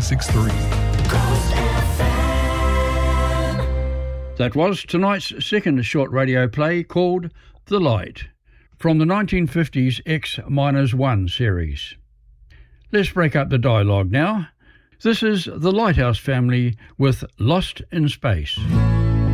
963. That was tonight's second short radio play called The Light, from the 1950s X-1 series. Let's break up the dialogue now. This is the Lighthouse Family with Lost in Space.